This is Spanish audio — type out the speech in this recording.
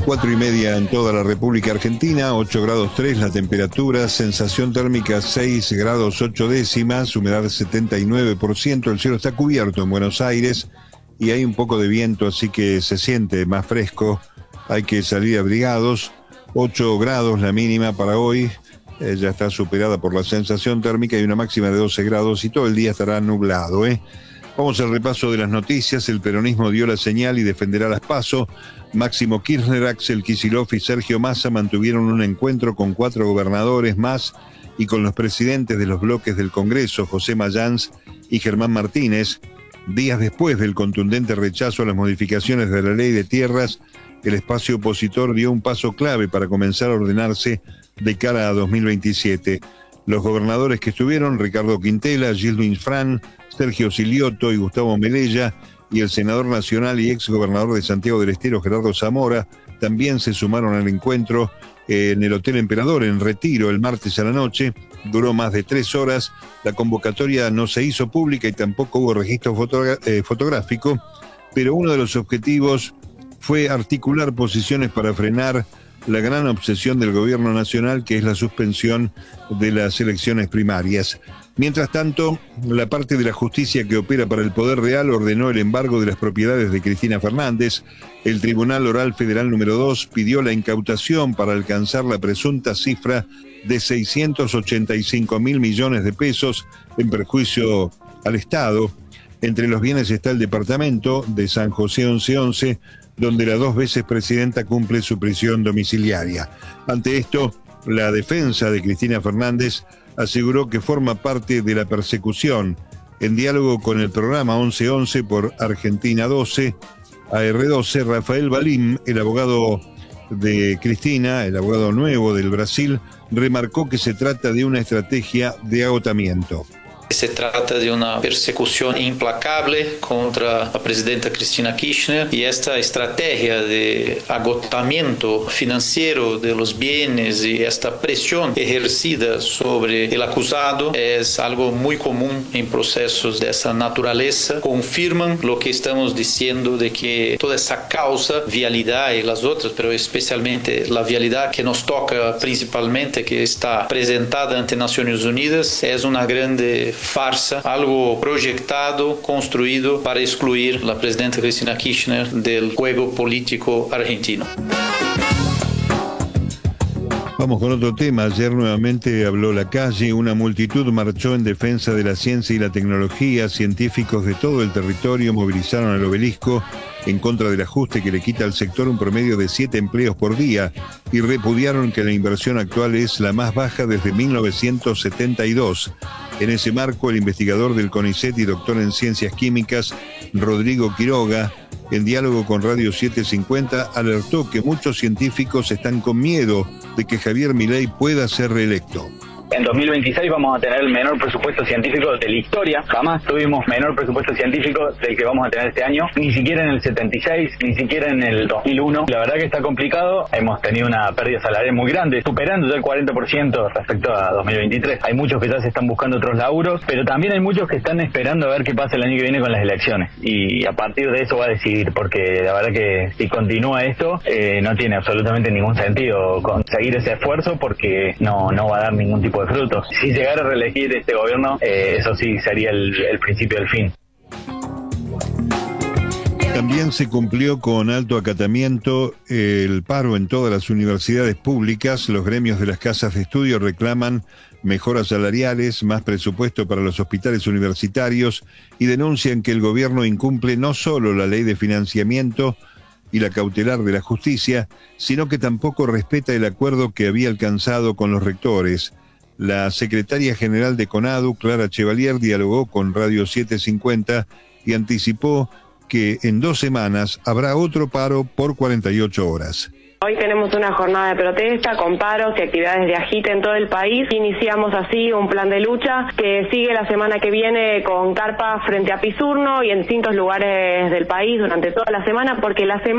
4:30 en toda la República Argentina, 8 grados 3 la temperatura, sensación térmica 6 grados 8 décimas, humedad 79%, el cielo está cubierto en Buenos Aires y hay un poco de viento, así que se siente más fresco, hay que salir abrigados. 8 grados la mínima para hoy, ya está superada por la sensación térmica y una máxima de 12 grados y todo el día estará nublado, Vamos al repaso de las noticias. El peronismo dio la señal y defenderá las PASO. Máximo Kirchner, Axel Kicillof y Sergio Massa mantuvieron un encuentro con 4 gobernadores más y con los presidentes de los bloques del Congreso, José Mayans y Germán Martínez. Días después del contundente rechazo a las modificaciones de la ley de tierras, el espacio opositor dio un paso clave para comenzar a ordenarse de cara a 2027. Los gobernadores que estuvieron, Ricardo Quintela, Gildo Infran, Sergio Silioto y Gustavo Melella, y el senador nacional y ex gobernador de Santiago del Estero, Gerardo Zamora, también se sumaron al encuentro en el Hotel Emperador, en Retiro, el martes a la noche. Duró más de 3 horas, la convocatoria no se hizo pública y tampoco hubo registro fotográfico, pero uno de los objetivos fue articular posiciones para frenar la gran obsesión del gobierno nacional, que es la suspensión de las elecciones primarias. Mientras tanto, la parte de la justicia que opera para el Poder Real ordenó el embargo de las propiedades de Cristina Fernández. El Tribunal Oral Federal número 2 pidió la incautación para alcanzar la presunta cifra de 685 mil millones de pesos en perjuicio al Estado. Entre los bienes está el departamento de San José 1111, donde la 2 veces presidenta cumple su prisión domiciliaria. Ante esto, la defensa de Cristina Fernández aseguró que forma parte de la persecución. En diálogo con el programa 1111 por Argentina 12, AR12, Rafael Balim, el abogado de Cristina, el abogado nuevo del Brasil, remarcó que se trata de una estrategia de agotamiento. Se trata de una persecución implacable contra la presidenta Cristina Kirchner y esta estrategia de agotamiento financiero de los bienes y esta presión ejercida sobre el acusado es algo muy común en procesos de esa naturaleza. Confirman lo que estamos diciendo de que toda esa causa, vialidad y las otras, pero especialmente la vialidad que nos toca principalmente, que está presentada ante Naciones Unidas, es una grande farsa, algo proyectado, construido para excluir a la presidenta Cristina Kirchner del juego político argentino. Vamos con otro tema. Ayer nuevamente habló la calle. Una multitud marchó en defensa de la ciencia y la tecnología. Científicos de todo el territorio movilizaron al obelisco en contra del ajuste que le quita al sector un promedio de 7 empleos por día y repudiaron que la inversión actual es la más baja desde 1972. En ese marco, el investigador del CONICET y doctor en ciencias químicas, Rodrigo Quiroga, en diálogo con Radio 750, alertó que muchos científicos están con miedo de que Javier Milei pueda ser reelecto. En 2026 vamos a tener el menor presupuesto científico de la historia. Jamás tuvimos menor presupuesto científico del que vamos a tener este año. Ni siquiera en el 76, ni siquiera en el 2001. La verdad que está complicado. Hemos tenido una pérdida salarial muy grande, superando ya el 40% respecto a 2023. Hay muchos que ya se están buscando otros laburos, pero también hay muchos que están esperando a ver qué pasa el año que viene con las elecciones. Y a partir de eso va a decidir, porque la verdad que si continúa esto, no tiene absolutamente ningún sentido conseguir ese esfuerzo, porque no va a dar ningún tipo de frutos. Si llegara a reelegir este gobierno, eso sí sería el principio del fin. También se cumplió con alto acatamiento el paro en todas las universidades públicas. Los gremios de las casas de estudio reclaman mejoras salariales, más presupuesto para los hospitales universitarios y denuncian que el gobierno incumple no solo la ley de financiamiento y la cautelar de la justicia, sino que tampoco respeta el acuerdo que había alcanzado con los rectores. La secretaria general de CONADU, Clara Chevalier, dialogó con Radio 750 y anticipó que en 2 semanas habrá otro paro por 48 horas. Hoy tenemos una jornada de protesta con paros y actividades de agite en todo el país. Iniciamos así un plan de lucha que sigue la semana que viene con carpas frente a Pisurno y en distintos lugares del país durante toda la semana, porque la semana